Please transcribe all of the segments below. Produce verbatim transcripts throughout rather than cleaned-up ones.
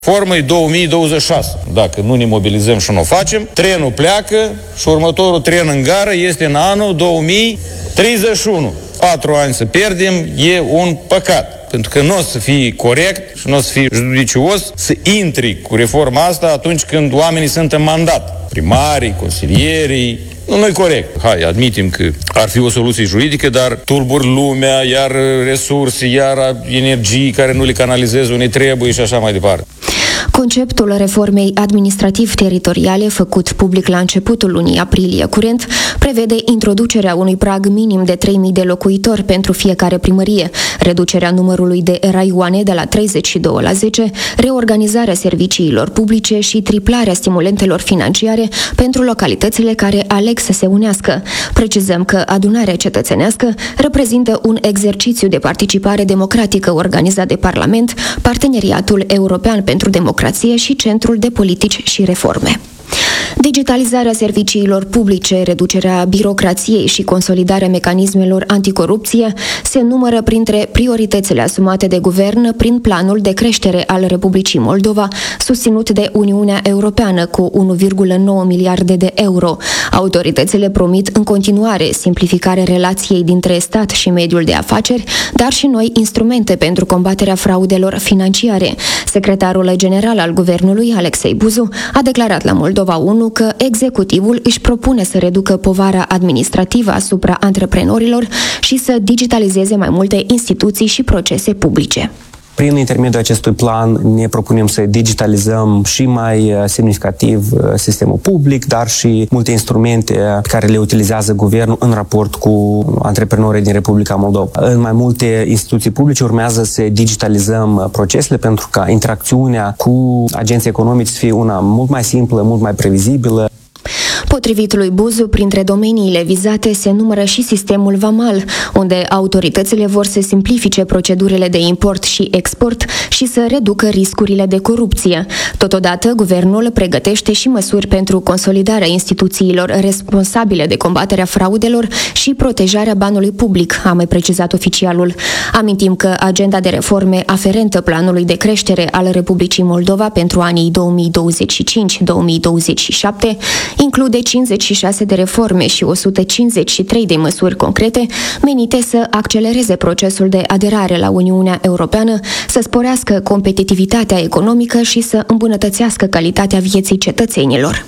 Formă e două mii douăzeci și șase. Dacă nu ne mobilizăm și nu o facem, trenul pleacă și următorul tren în gară este în anul două mii treizeci și unu. Patru ani să pierdem e un păcat. Pentru că nu o să fie corect și nu o să fie judicios să intri cu reforma asta atunci când oamenii sunt în mandat. Primarii, consilierii. Nu, nu e corect. Hai, admitem că ar fi o soluție juridică, dar tulburi lumea, iar resurse, iar energii care nu le canalizezi unde trebuie și așa mai departe. Conceptul reformei administrativ-teritoriale, făcut public la începutul lunii aprilie curent, prevede introducerea unui prag minim de trei mii de locuitori pentru fiecare primărie, reducerea numărului de raioane de la treizeci și doi la zece, reorganizarea serviciilor publice și triplarea stimulentelor financiare pentru localitățile care aleg să se unească. Precizăm că adunarea cetățenească reprezintă un exercițiu de participare democratică organizat de Parlament, Parteneriatul European pentru Democrație și Centrul de Politici și Reforme. Digitalizarea serviciilor publice, reducerea birocrației și consolidarea mecanismelor anticorupție se numără printre prioritățile asumate de guvern prin planul de creștere al Republicii Moldova, susținut de Uniunea Europeană cu unu virgulă nouă miliarde de euro. Autoritățile promit în continuare simplificarea relației dintre stat și mediul de afaceri, dar și noi instrumente pentru combaterea fraudelor financiare. Secretarul general al guvernului, Alexei Buzu, a declarat la Moldova unu că executivul își propune să reducă povara administrativă asupra antreprenorilor și să digitalizeze mai multe instituții și procese publice. Prin intermediul acestui plan ne propunem să digitalizăm și mai semnificativ sistemul public, dar și multe instrumente pe care le utilizează guvernul în raport cu antreprenorii din Republica Moldova. În mai multe instituții publice urmează să digitalizăm procesele pentru ca interacțiunea cu agenții economici să fie una mult mai simplă, mult mai previzibilă. Potrivit lui Buzu, printre domeniile vizate se numără și sistemul vamal, unde autoritățile vor să simplifice procedurile de import și export și să reducă riscurile de corupție. Totodată, guvernul pregătește și măsuri pentru consolidarea instituțiilor responsabile de combaterea fraudelor și protejarea banului public, a mai precizat oficialul. Amintim că agenda de reforme aferentă planului de creștere al Republicii Moldova pentru anii două mii douăzeci și cinci - două mii douăzeci și șapte include cincizeci și șase de reforme și o sută cincizeci și trei de măsuri concrete menite să accelereze procesul de aderare la Uniunea Europeană, să sporească competitivitatea economică și să îmbunătățească calitatea vieții cetățenilor.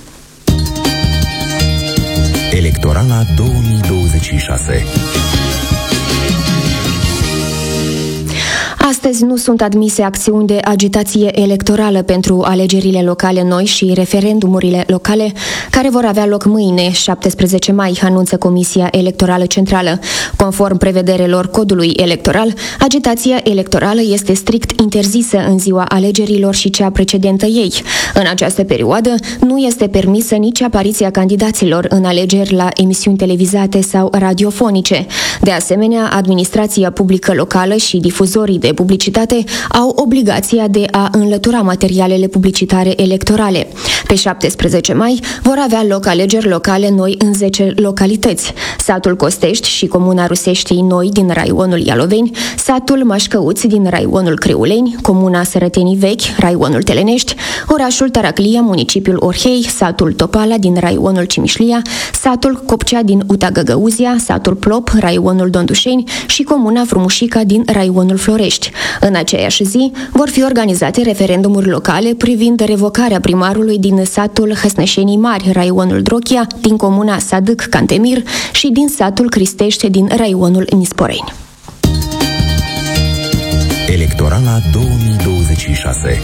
Electorala două mii douăzeci și șase. Astăzi nu sunt admise acțiuni de agitație electorală pentru alegerile locale noi și referendumurile locale care vor avea loc mâine, șaptesprezece mai, anunță Comisia Electorală Centrală. Conform prevederilor codului electoral, agitația electorală este strict interzisă în ziua alegerilor și cea precedentă ei. În această perioadă nu este permisă nici apariția candidaților în alegeri la emisiuni televizate sau radiofonice. De asemenea, administrația publică locală și difuzorii de publicitate au obligația de a înlătura materialele publicitare electorale. Pe șaptesprezece mai vor avea loc alegeri locale noi în zece localități: satul Costești și comuna Ruseștii Noi din raionul Ialoveni, satul Mașcăuți din raionul Creuleni, comuna Sărătenii Vechi, raionul Telenești, orașul Taraclia, municipiul Orhei, satul Topala din raionul Cimișlia, satul Copcea din Uta Găgăuzia, satul Plop, raionul Dondușeni și comuna Frumușica din raionul Florești. În aceeași zi vor fi organizate referendumuri locale privind revocarea primarului din satul Hăsnășenii Mari, raionul Drochia, din comuna Sadâc Cantemir și din satul Cristește din raionul Nisporeni. Electorala două mii douăzeci și șase.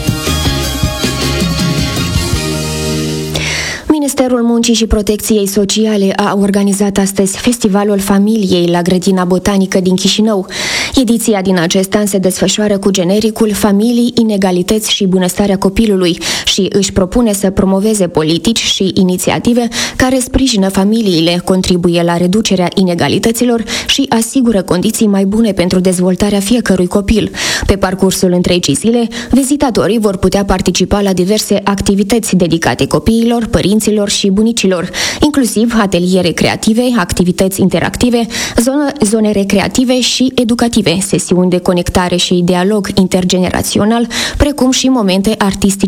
Ministerul Muncii și Protecției Sociale a organizat astăzi Festivalul Familiei la Grădina Botanică din Chișinău. Ediția din acest an se desfășoară cu genericul Familii, inegalități și bunăstarea copilului și își propune să promoveze politici și inițiative care sprijină familiile, contribuie la reducerea inegalităților și asigură condiții mai bune pentru dezvoltarea fiecărui copil. Pe parcursul întregii zile, vizitatorii vor putea participa la diverse activități dedicate copiilor, părinților copiilor și bunicilor, inclusiv ateliere creative, activități interactive, zone, zone recreative și educative, sesiuni de conectare și dialog intergenerațional, precum și momente artistice